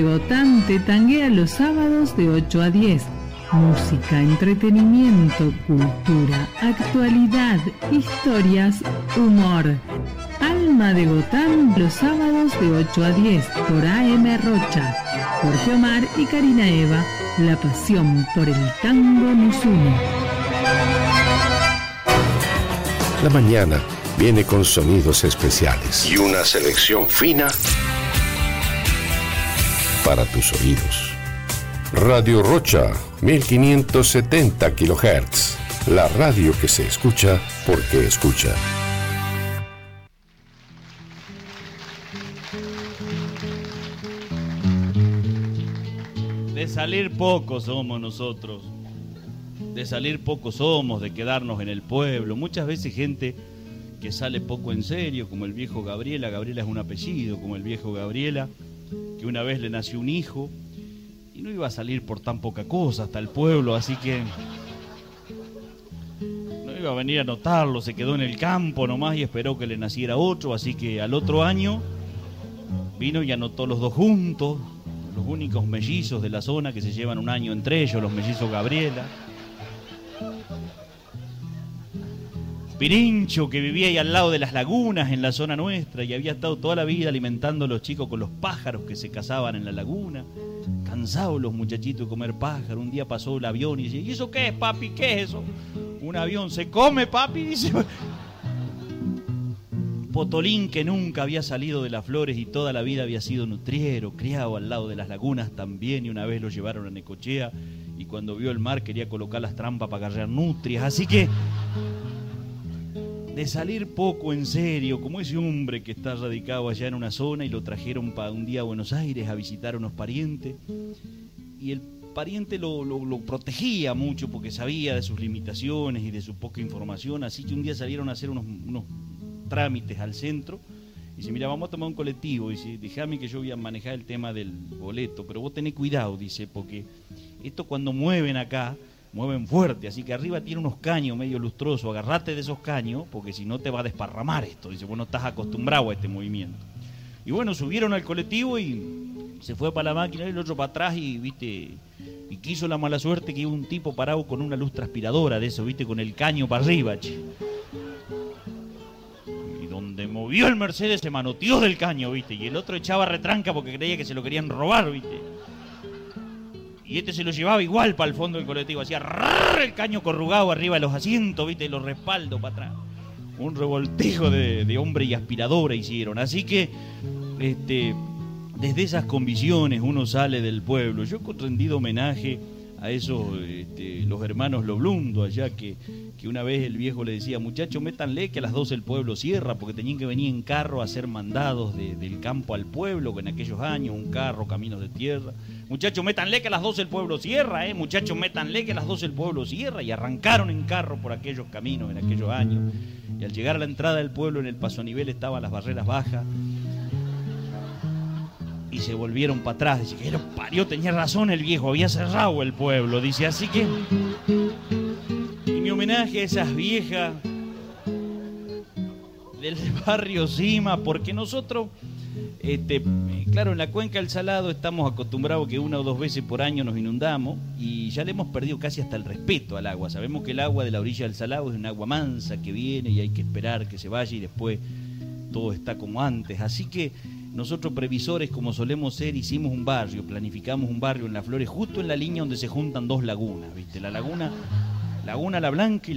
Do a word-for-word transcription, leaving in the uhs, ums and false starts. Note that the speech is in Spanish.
de Gotán te tanguea los sábados de ocho a diez. Música, entretenimiento, cultura, actualidad, historias, humor. Alma de Gotán los sábados de ocho a diez por A M Rocha. Jorge Omar y Karina Eva, la pasión por el tango nos une. La mañana viene con sonidos especiales y una selección fina para tus oídos. Radio Rocha, mil quinientos setenta kilohertz. La radio que se escucha porque escucha. De salir pocos somos nosotros. De salir pocos somos, de quedarnos en el pueblo. Muchas veces gente que sale poco en serio, como el viejo Gabriela. Gabriela es un apellido, como el viejo Gabriela, que una vez le nació un hijo y no iba a salir por tan poca cosa hasta el pueblo, así que no iba a venir a notarlo, se quedó en el campo nomás y esperó que le naciera otro, así que al otro año vino y anotó los dos juntos, los únicos mellizos de la zona que se llevan un año entre ellos, los mellizos Gabriela. Pirincho, que vivía ahí al lado de las lagunas en la zona nuestra y había estado toda la vida alimentando a los chicos con los pájaros que se cazaban en la laguna. Cansados los muchachitos de comer pájaro. Un día pasó el avión y dice: ¿y eso qué es, papi? ¿Qué es eso? Un avión. ¿Se come, papi? Dice. Potolín, que nunca había salido de las flores y toda la vida había sido nutriero, criado al lado de las lagunas también, y una vez lo llevaron a Necochea y cuando vio el mar quería colocar las trampas para agarrar nutrias. Así que de salir poco en serio, como ese hombre que está radicado allá en una zona y lo trajeron para un día a Buenos Aires a visitar a unos parientes, y el pariente lo, lo, lo protegía mucho porque sabía de sus limitaciones y de su poca información, así que un día salieron a hacer unos, unos trámites al centro y dice: mira, vamos a tomar un colectivo, y dice: déjame que yo voy a manejar el tema del boleto, pero vos tenés cuidado, dice, porque esto cuando mueven acá mueven fuerte, así que arriba tiene unos caños medio lustrosos, agarrate de esos caños, porque si no te va a desparramar esto. Dice: vos no estás acostumbrado a este movimiento. Y bueno, subieron al colectivo y se fue para la máquina y el otro para atrás y, viste, y quiso la mala suerte que iba un tipo parado con una luz transpiradora de eso, viste, con el caño para arriba, che. Y donde movió el Mercedes se manoteó del caño, viste, y el otro echaba retranca porque creía que se lo querían robar, viste. Y este se lo llevaba igual para el fondo del colectivo, hacía rrr, el caño corrugado arriba de los asientos, viste, y los respaldos para atrás. Un revoltijo de, de hombre y aspiradora hicieron. Así que, este, desde esas convicciones uno sale del pueblo. Yo he rendido homenaje a esos, este, los hermanos Loblundo allá, que, que una vez el viejo le decía: muchachos, métanle que a las doce el pueblo cierra, porque tenían que venir en carro a hacer mandados de, del campo al pueblo, que en aquellos años, un carro, caminos de tierra. Muchachos, métanle que a las doce el pueblo cierra, eh. Muchachos, métanle que a las doce el pueblo cierra. Y arrancaron en carro por aquellos caminos en aquellos años. Y al llegar a la entrada del pueblo, en el paso a nivel estaban las barreras bajas. Y se volvieron para atrás. Dice: que lo parió, tenía razón el viejo, había cerrado el pueblo. Dice, así que... Y mi homenaje a esas viejas del barrio Cima, porque nosotros... Este, claro, en la cuenca del Salado estamos acostumbrados que una o dos veces por año nos inundamos y ya le hemos perdido casi hasta el respeto al agua. Sabemos que el agua de la orilla del Salado es un agua mansa que viene y hay que esperar que se vaya y después todo está como antes. Así que nosotros, previsores como solemos ser, hicimos un barrio, planificamos un barrio en Las Flores justo en la línea donde se juntan dos lagunas, ¿viste? La laguna, Laguna La Blanca y